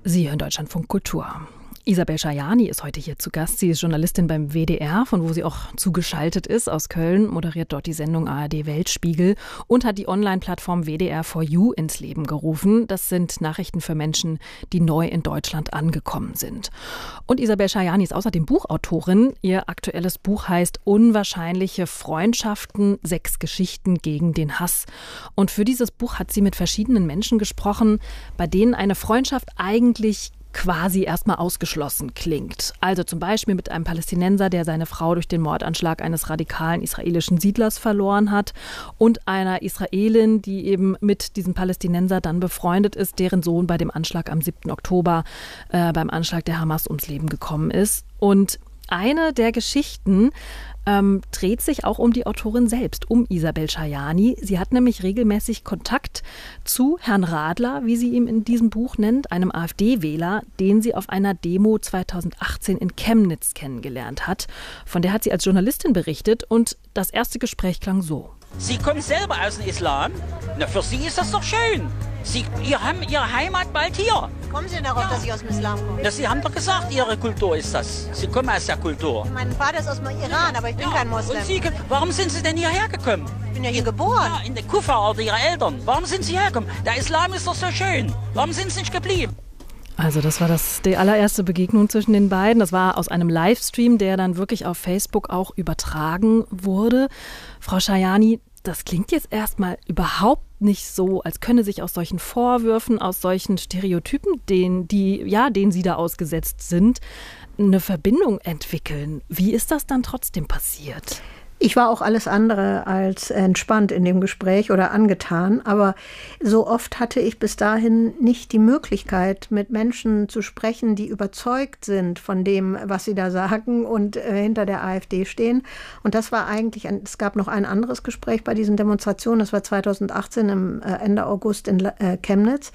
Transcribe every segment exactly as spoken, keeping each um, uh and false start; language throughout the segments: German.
Sie hören Deutschlandfunk Kultur. Isabel Schajani ist heute hier zu Gast. Sie ist Journalistin beim W D R, von wo sie auch zugeschaltet ist, aus Köln, moderiert dort die Sendung A R D Weltspiegel und hat die Online-Plattform W D R for You ins Leben gerufen. Das sind Nachrichten für Menschen, die neu in Deutschland angekommen sind. Und Isabel Schajani ist außerdem Buchautorin. Ihr aktuelles Buch heißt Unwahrscheinliche Freundschaften, sechs Geschichten gegen den Hass. Und für dieses Buch hat sie mit verschiedenen Menschen gesprochen, bei denen eine Freundschaft eigentlich quasi erstmal ausgeschlossen klingt. Also zum Beispiel mit einem Palästinenser, der seine Frau durch den Mordanschlag eines radikalen israelischen Siedlers verloren hat, und einer Israelin, die eben mit diesem Palästinenser dann befreundet ist, deren Sohn bei dem Anschlag am siebten Oktober, äh, beim Anschlag der Hamas ums Leben gekommen ist. Und eine der Geschichten ähm, dreht sich auch um die Autorin selbst, um Isabel Schajani. Sie hat nämlich regelmäßig Kontakt zu Herrn Radler, wie sie ihn in diesem Buch nennt, einem AfD-Wähler, den sie auf einer Demo zweitausendachtzehn in Chemnitz kennengelernt hat. Von der hat sie als Journalistin berichtet und das erste Gespräch klang so. Sie kommen selber aus dem Islam. Na, für Sie ist das doch schön. Sie ihr haben Ihre Heimat bald hier. Kommen Sie denn darauf, ja, dass Sie aus dem Islam kommen? Na, Sie haben doch gesagt, Ihre Kultur ist das. Sie kommen aus der Kultur. Mein Vater ist aus dem Iran, aber ich bin ja kein Moslem. Und Sie, warum sind Sie denn hierher gekommen? Ich bin ja hier geboren. Ja, in der Kufa oder Ihre Eltern. Warum sind Sie hergekommen? Der Islam ist doch so schön. Warum sind Sie nicht geblieben? Also das war das, die allererste Begegnung zwischen den beiden. Das war aus einem Livestream, der dann wirklich auf Facebook auch übertragen wurde. Frau Schajani, das klingt jetzt erstmal überhaupt nicht so, als könne sich aus solchen Vorwürfen, aus solchen Stereotypen, denen, die, ja, denen Sie da ausgesetzt sind, eine Verbindung entwickeln. Wie ist das dann trotzdem passiert? Ich war auch alles andere als entspannt in dem Gespräch oder angetan, aber so oft hatte ich bis dahin nicht die Möglichkeit, mit Menschen zu sprechen, die überzeugt sind von dem, was sie da sagen und äh, hinter der AfD stehen. Und das war eigentlich, ein, es gab noch ein anderes Gespräch bei diesen Demonstrationen, das war zweitausendachtzehn im äh, Ende August in äh, Chemnitz.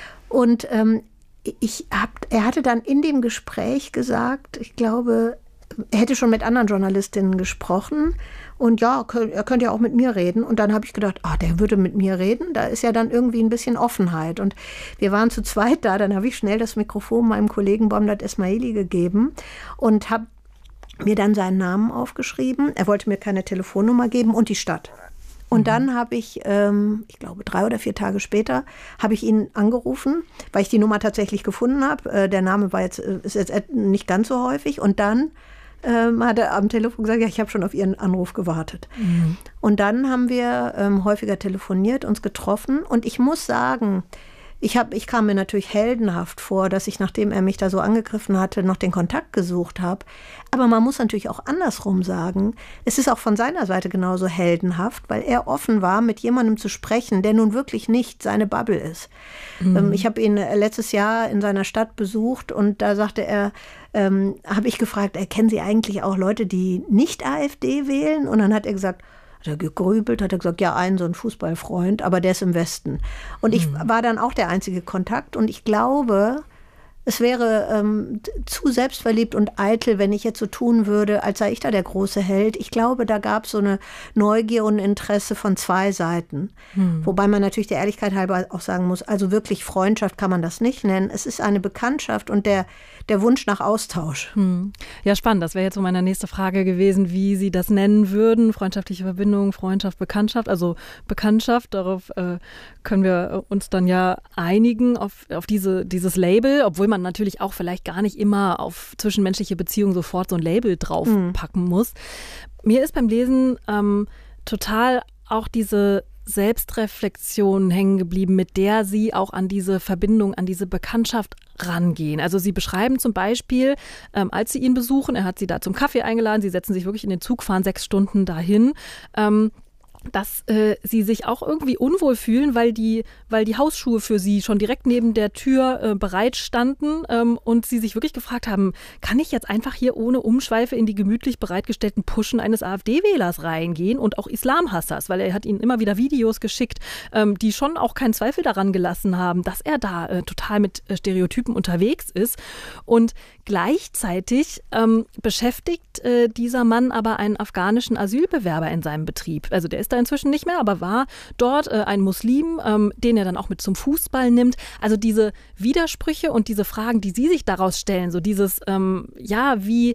Und ähm, ich hab, er hatte dann in dem Gespräch gesagt, ich glaube, er hätte schon mit anderen Journalistinnen gesprochen und ja, er könnte ja auch mit mir reden. Und dann habe ich gedacht, ah, der würde mit mir reden. Da ist ja dann irgendwie ein bisschen Offenheit. Und wir waren zu zweit da. Dann habe ich schnell das Mikrofon meinem Kollegen Bomdat Esmaili gegeben und habe mir dann seinen Namen aufgeschrieben. Er wollte mir keine Telefonnummer geben und die Stadt. Und dann habe ich, ähm, ich glaube drei oder vier Tage später, habe ich ihn angerufen, weil ich die Nummer tatsächlich gefunden habe. Äh, der Name war jetzt, ist jetzt nicht ganz so häufig. Und dann ähm, hat er am Telefon gesagt, ja, ich habe schon auf Ihren Anruf gewartet. Mhm. Und dann haben wir ähm, häufiger telefoniert, uns getroffen. Und ich muss sagen, Ich, hab, ich kam mir natürlich heldenhaft vor, dass ich, nachdem er mich da so angegriffen hatte, noch den Kontakt gesucht habe. Aber man muss natürlich auch andersrum sagen, es ist auch von seiner Seite genauso heldenhaft, weil er offen war, mit jemandem zu sprechen, der nun wirklich nicht seine Bubble ist. Mhm. Ich habe ihn letztes Jahr in seiner Stadt besucht und da sagte er, ähm, habe ich gefragt, kennen Sie eigentlich auch Leute, die nicht AfD wählen? Und dann hat er gesagt, hat er gegrübelt, hat er gesagt, ja, einen so ein Fußballfreund, aber der ist im Westen. Und ich mhm. war dann auch der einzige Kontakt und ich glaube, es wäre ähm, zu selbstverliebt und eitel, wenn ich jetzt so tun würde, als sei ich da der große Held. Ich glaube, da gab es so eine Neugier und Interesse von zwei Seiten. Hm. Wobei man natürlich der Ehrlichkeit halber auch sagen muss, also wirklich Freundschaft kann man das nicht nennen. Es ist eine Bekanntschaft und der, der Wunsch nach Austausch. Hm. Ja, spannend. Das wäre jetzt so meine nächste Frage gewesen, wie Sie das nennen würden. Freundschaftliche Verbindung, Freundschaft, Bekanntschaft. Also Bekanntschaft, darauf äh, können wir uns dann ja einigen, auf, auf diese, dieses Label, obwohl man natürlich auch vielleicht gar nicht immer auf zwischenmenschliche Beziehungen sofort so ein Label draufpacken mhm. muss. Mir ist beim Lesen ähm, total auch diese Selbstreflexion hängen geblieben, mit der Sie auch an diese Verbindung, an diese Bekanntschaft rangehen. Also Sie beschreiben zum Beispiel, ähm, als Sie ihn besuchen, er hat Sie da zum Kaffee eingeladen, Sie setzen sich wirklich in den Zug, fahren sechs Stunden dahin, ähm, dass äh, sie sich auch irgendwie unwohl fühlen, weil die, weil die Hausschuhe für sie schon direkt neben der Tür äh, bereit standen ähm, und sie sich wirklich gefragt haben, kann ich jetzt einfach hier ohne Umschweife in die gemütlich bereitgestellten Puschen eines AfD-Wählers reingehen und auch Islamhassers, weil er hat ihnen immer wieder Videos geschickt, ähm, die schon auch keinen Zweifel daran gelassen haben, dass er da äh, total mit äh, Stereotypen unterwegs ist. Und gleichzeitig ähm, beschäftigt äh, dieser Mann aber einen afghanischen Asylbewerber in seinem Betrieb. Also der ist da er inzwischen nicht mehr, aber war dort äh, ein Muslim, ähm, den er dann auch mit zum Fußball nimmt. Also diese Widersprüche und diese Fragen, die Sie sich daraus stellen, so dieses, ähm, ja, wie,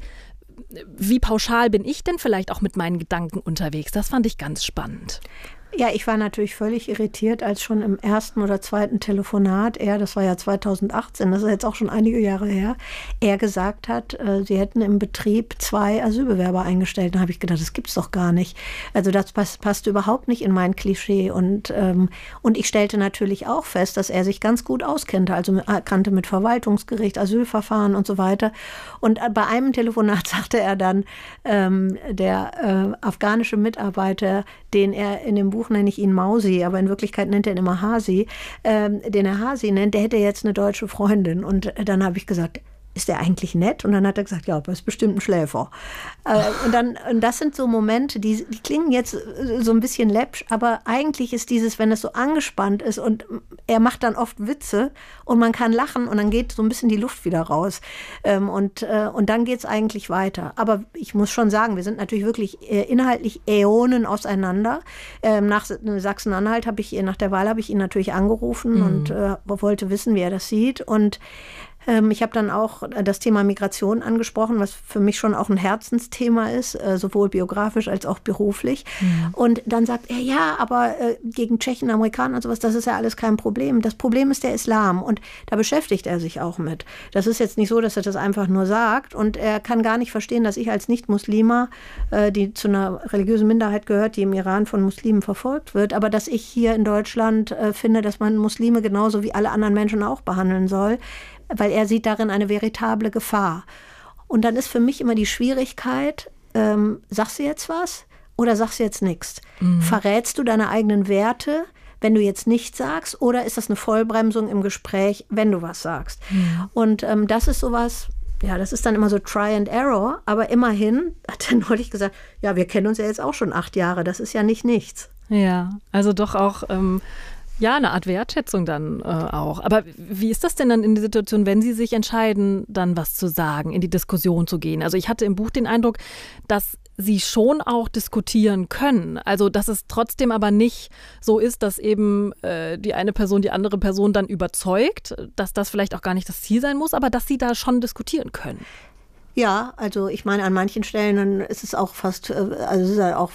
wie pauschal bin ich denn vielleicht auch mit meinen Gedanken unterwegs? Das fand ich ganz spannend. Ja, ich war natürlich völlig irritiert, als schon im ersten oder zweiten Telefonat er, das war ja zweitausendachtzehn, das ist jetzt auch schon einige Jahre her, er gesagt hat, äh, sie hätten im Betrieb zwei Asylbewerber eingestellt. Da habe ich gedacht, das gibt's doch gar nicht. Also das passt, passt überhaupt nicht in mein Klischee. Und, ähm, und ich stellte natürlich auch fest, dass er sich ganz gut auskannte, also er kannte mit Verwaltungsgericht, Asylverfahren und so weiter. Und bei einem Telefonat sagte er dann, ähm, der äh, afghanische Mitarbeiter, den er in dem Buch nenne ich ihn Mausi, aber in Wirklichkeit nennt er ihn immer Hasi, ähm, den er Hasi nennt, der hätte jetzt eine deutsche Freundin. Und dann habe ich gesagt, ist der eigentlich nett? Und dann hat er gesagt, ja, aber ist bestimmt ein Schläfer. Äh, und, dann, und das sind so Momente, die, die klingen jetzt so ein bisschen läppsch, aber eigentlich ist dieses, wenn es so angespannt ist und er macht dann oft Witze und man kann lachen und dann geht so ein bisschen die Luft wieder raus. Ähm, und, äh, und dann geht es eigentlich weiter. Aber ich muss schon sagen, wir sind natürlich wirklich äh, inhaltlich Äonen auseinander. Ähm, nach Sachsen-Anhalt habe ich, nach der Wahl habe ich ihn natürlich angerufen mhm. und äh, wollte wissen, wie er das sieht. Und ich habe dann auch das Thema Migration angesprochen, was für mich schon auch ein Herzensthema ist, sowohl biografisch als auch beruflich. Mhm. Und dann sagt er, ja, aber gegen Tschechen, Amerikaner und sowas, das ist ja alles kein Problem. Das Problem ist der Islam und da beschäftigt er sich auch mit. Das ist jetzt nicht so, dass er das einfach nur sagt und er kann gar nicht verstehen, dass ich als Nicht-Muslima, die zu einer religiösen Minderheit gehört, die im Iran von Muslimen verfolgt wird, aber dass ich hier in Deutschland finde, dass man Muslime genauso wie alle anderen Menschen auch behandeln soll, weil er sieht darin eine veritable Gefahr. Und dann ist für mich immer die Schwierigkeit, ähm, sagst du jetzt was oder sagst du jetzt nichts? Mhm. Verrätst du deine eigenen Werte, wenn du jetzt nichts sagst, oder ist das eine Vollbremsung im Gespräch, wenn du was sagst? Mhm. Und ähm, das ist sowas, ja, das ist dann immer so Try and Error, aber immerhin hat er neulich gesagt, ja, wir kennen uns ja jetzt auch schon acht Jahre, das ist ja nicht nichts. Ja, also doch auch Ähm Ja, eine Art Wertschätzung dann äh, auch. Aber wie ist das denn dann in der Situation, wenn Sie sich entscheiden, dann was zu sagen, in die Diskussion zu gehen? Also ich hatte im Buch den Eindruck, dass Sie schon auch diskutieren können. Also dass es trotzdem aber nicht so ist, dass eben äh, die eine Person die andere Person dann überzeugt, dass das vielleicht auch gar nicht das Ziel sein muss, aber dass Sie da schon diskutieren können. Ja, also ich meine, an manchen Stellen ist es auch fast, also es ist ja auch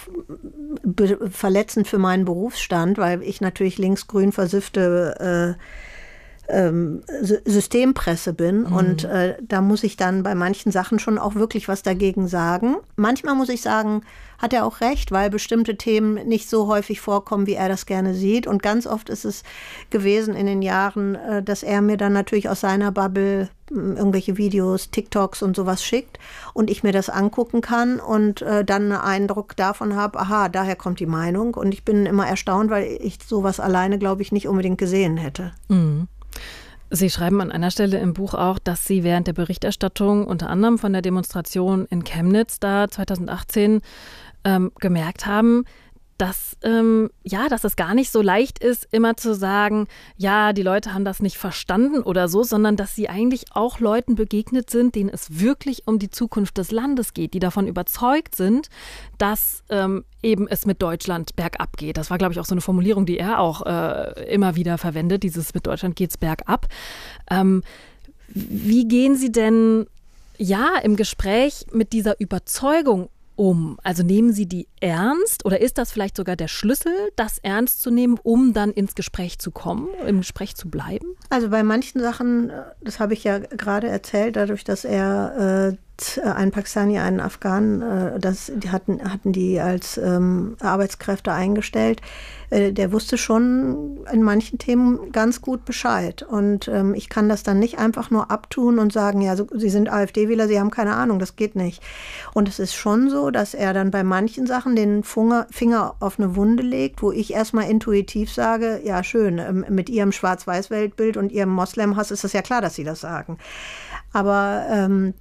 verletzend für meinen Berufsstand, weil ich natürlich linksgrün versiffte äh, ähm, Systempresse bin mhm. und äh, da muss ich dann bei manchen Sachen schon auch wirklich was dagegen sagen. Manchmal muss ich sagen, hat er auch recht, weil bestimmte Themen nicht so häufig vorkommen, wie er das gerne sieht. Und ganz oft ist es gewesen in den Jahren, dass er mir dann natürlich aus seiner Bubble irgendwelche Videos, TikToks und sowas schickt und ich mir das angucken kann und äh, dann einen Eindruck davon habe, aha, daher kommt die Meinung. Und ich bin immer erstaunt, weil ich sowas alleine, glaube ich, nicht unbedingt gesehen hätte. Mhm. Sie schreiben an einer Stelle im Buch auch, dass Sie während der Berichterstattung unter anderem von der Demonstration in Chemnitz da zweitausendachtzehn ähm, gemerkt haben, dass, ähm, ja, dass es gar nicht so leicht ist, immer zu sagen, ja, die Leute haben das nicht verstanden oder so, sondern dass sie eigentlich auch Leuten begegnet sind, denen es wirklich um die Zukunft des Landes geht, die davon überzeugt sind, dass ähm, eben es mit Deutschland bergab geht. Das war, glaube ich, auch so eine Formulierung, die er auch äh, immer wieder verwendet, dieses mit Deutschland geht's bergab. Ähm, wie gehen Sie denn, ja, im Gespräch mit dieser Überzeugung um? Also nehmen Sie die ernst oder ist das vielleicht sogar der Schlüssel, das ernst zu nehmen, um dann ins Gespräch zu kommen, im Gespräch zu bleiben? Also bei manchen Sachen, das habe ich ja gerade erzählt, dadurch, dass er äh, einen Pakistani, einen Afghanen, äh, das, die hatten, hatten die als ähm, Arbeitskräfte eingestellt, äh, der wusste schon in manchen Themen ganz gut Bescheid. Und ähm, ich kann das dann nicht einfach nur abtun und sagen, ja, so, Sie sind AfD-Wähler, Sie haben keine Ahnung, das geht nicht. Und es ist schon so, dass er dann bei manchen Sachen den Finger, Finger auf eine Wunde legt, wo ich erstmal intuitiv sage, ja schön, ähm, mit Ihrem Schwarz-Weiß-Weltbild und Ihrem Moslem-Hass ist es ja klar, dass Sie das sagen. Aber ähm,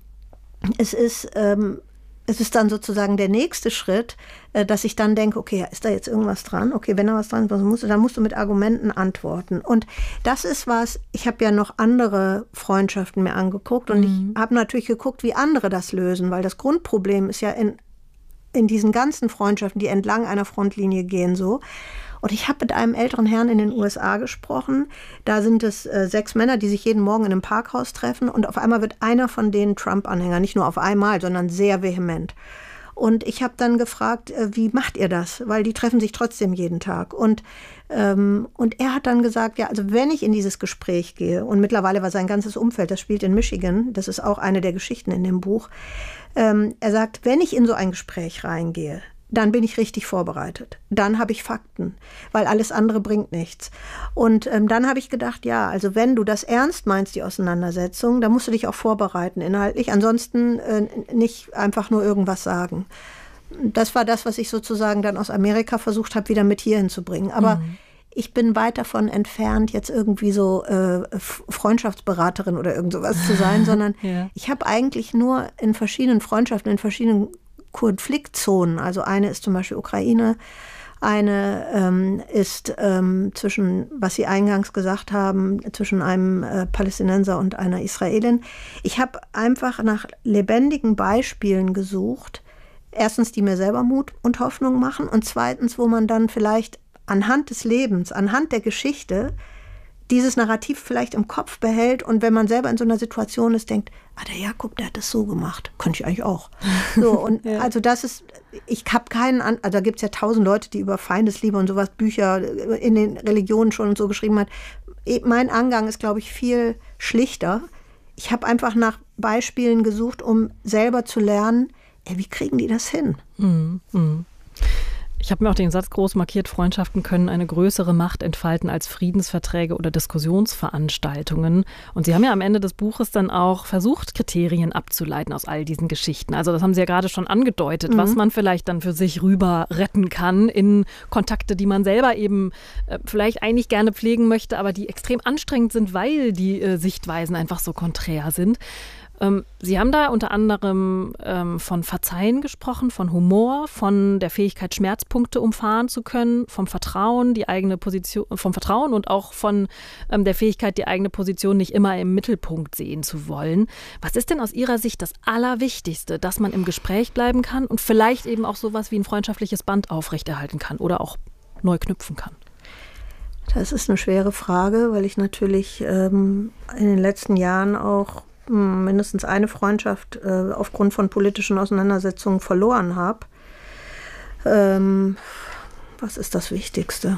es ist, ähm, es ist dann sozusagen der nächste Schritt, äh, dass ich dann denke, okay, ist da jetzt irgendwas dran? Okay, wenn da was dran ist, was musst du, dann musst du mit Argumenten antworten. Und das ist was, ich habe ja noch andere Freundschaften mir angeguckt und mhm. ich habe natürlich geguckt, wie andere das lösen, weil das Grundproblem ist ja in in diesen ganzen Freundschaften, die entlang einer Frontlinie gehen, so. Und ich habe mit einem älteren Herrn in den U S A gesprochen. Da sind es äh, sechs Männer, die sich jeden Morgen in einem Parkhaus treffen. Und auf einmal wird einer von denen Trump-Anhänger. Nicht nur auf einmal, sondern sehr vehement. Und ich habe dann gefragt, äh, wie macht ihr das? Weil die treffen sich trotzdem jeden Tag. Und, ähm, und er hat dann gesagt, ja, also wenn ich in dieses Gespräch gehe, und mittlerweile war sein ganzes Umfeld, das spielt in Michigan, das ist auch eine der Geschichten in dem Buch, ähm, er sagt, wenn ich in so ein Gespräch reingehe, dann bin ich richtig vorbereitet. Dann habe ich Fakten, weil alles andere bringt nichts. Und ähm, dann habe ich gedacht, ja, also wenn du das ernst meinst, die Auseinandersetzung, dann musst du dich auch vorbereiten inhaltlich. Ansonsten äh, nicht einfach nur irgendwas sagen. Das war das, was ich sozusagen dann aus Amerika versucht habe, wieder mit hierhin zu bringen. Aber mhm. ich bin weit davon entfernt, jetzt irgendwie so äh, Freundschaftsberaterin oder irgend sowas zu sein, sondern ja. ich habe eigentlich nur in verschiedenen Freundschaften, in verschiedenen Konfliktzonen, also eine ist zum Beispiel Ukraine, eine ähm, ist ähm, zwischen, was Sie eingangs gesagt haben, zwischen einem äh, Palästinenser und einer Israelin. Ich habe einfach nach lebendigen Beispielen gesucht, erstens, die mir selber Mut und Hoffnung machen und zweitens, wo man dann vielleicht anhand des Lebens, anhand der Geschichte dieses Narrativ vielleicht im Kopf behält und wenn man selber in so einer Situation ist, denkt, ah, der Jakob, der hat das so gemacht. Könnte ich eigentlich auch. So, und ja. also das ist, ich habe keinen, An- also da gibt es ja tausend Leute, die über Feindesliebe und sowas Bücher in den Religionen schon und so geschrieben hat. Mein Angang ist, glaube ich, viel schlichter. Ich habe einfach nach Beispielen gesucht, um selber zu lernen, ey, wie kriegen die das hin? Mhm. Mhm. Ich habe mir auch den Satz groß markiert, Freundschaften können eine größere Macht entfalten als Friedensverträge oder Diskussionsveranstaltungen. Und Sie haben ja am Ende des Buches dann auch versucht, Kriterien abzuleiten aus all diesen Geschichten. Also das haben Sie ja gerade schon angedeutet, mhm. was man vielleicht dann für sich rüber retten kann in Kontakte, die man selber eben äh, vielleicht eigentlich gerne pflegen möchte, aber die extrem anstrengend sind, weil die äh, Sichtweisen einfach so konträr sind. Sie haben da unter anderem ähm, von Verzeihen gesprochen, von Humor, von der Fähigkeit, Schmerzpunkte umfahren zu können, vom Vertrauen, die eigene Position, vom Vertrauen und auch von ähm, der Fähigkeit, die eigene Position nicht immer im Mittelpunkt sehen zu wollen. Was ist denn aus Ihrer Sicht das Allerwichtigste, dass man im Gespräch bleiben kann und vielleicht eben auch sowas wie ein freundschaftliches Band aufrechterhalten kann oder auch neu knüpfen kann? Das ist eine schwere Frage, weil ich natürlich ähm, in den letzten Jahren auch mindestens eine Freundschaft äh, aufgrund von politischen Auseinandersetzungen verloren habe. Ähm, was ist das Wichtigste?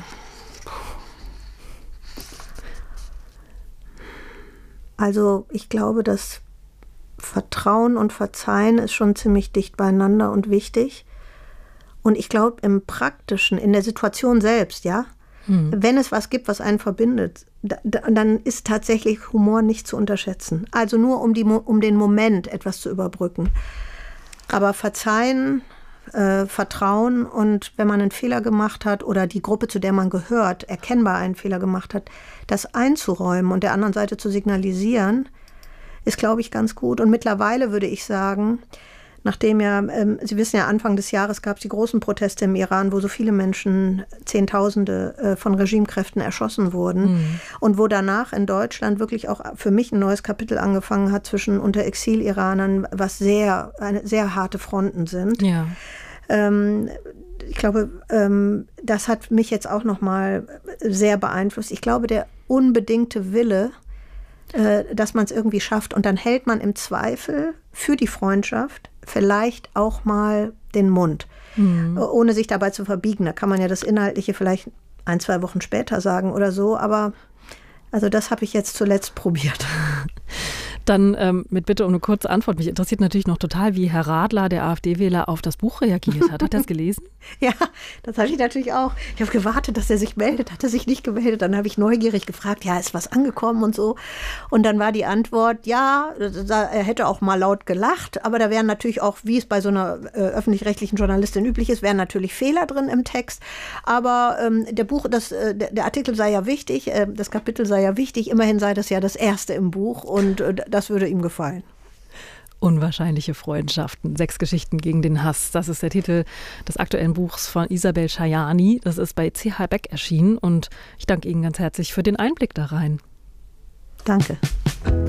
Also ich glaube, dass Vertrauen und Verzeihen ist schon ziemlich dicht beieinander und wichtig. Und ich glaube im Praktischen, in der Situation selbst, ja, Hm. wenn es was gibt, was einen verbindet, da, dann ist tatsächlich Humor nicht zu unterschätzen. Also nur um, die, um den Moment etwas zu überbrücken. Aber Verzeihen, äh, Vertrauen und wenn man einen Fehler gemacht hat oder die Gruppe, zu der man gehört, erkennbar einen Fehler gemacht hat, das einzuräumen und der anderen Seite zu signalisieren, ist, glaube ich, ganz gut. Und mittlerweile würde ich sagen, nachdem ja, ähm, Sie wissen ja, Anfang des Jahres gab es die großen Proteste im Iran, wo so viele Menschen, Zehntausende äh, von Regimekräften erschossen wurden. Mhm. Und wo danach in Deutschland wirklich auch für mich ein neues Kapitel angefangen hat zwischen unter Exil-Iranern, was sehr, eine, sehr harte Fronten sind. Ja. Ähm, ich glaube, ähm, das hat mich jetzt auch noch mal sehr beeinflusst. Ich glaube, der unbedingte Wille, äh, dass man es irgendwie schafft und dann hält man im Zweifel für die Freundschaft vielleicht auch mal den Mund, mhm. ohne sich dabei zu verbiegen. Da kann man ja das Inhaltliche vielleicht ein, zwei Wochen später sagen oder so, aber also das habe ich jetzt zuletzt probiert. Dann ähm, mit Bitte um eine kurze Antwort. Mich interessiert natürlich noch total, wie Herr Radler, der AfD-Wähler, auf das Buch reagiert hat. Hat er das gelesen? Ja, das habe ich natürlich auch. Ich habe gewartet, dass er sich meldet. Hat er sich nicht gemeldet? Dann habe ich neugierig gefragt, ja, ist was angekommen und so. Und dann war die Antwort, ja, er hätte auch mal laut gelacht. Aber da wären natürlich auch, wie es bei so einer äh, öffentlich-rechtlichen Journalistin üblich ist, wären natürlich Fehler drin im Text. Aber ähm, der Buch, das, äh, der, der Artikel sei ja wichtig, äh, das Kapitel sei ja wichtig. Immerhin sei das ja das erste im Buch und äh, das würde ihm gefallen. Unwahrscheinliche Freundschaften, sechs Geschichten gegen den Hass. Das ist der Titel des aktuellen Buchs von Isabel Schajani. Das ist bei C H Beck erschienen und ich danke Ihnen ganz herzlich für den Einblick da rein. Danke.